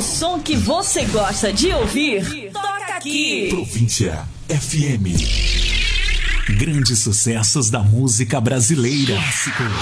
som que você gosta de ouvir, toca aqui. Província FM. Grandes sucessos da música brasileira. Clássicos.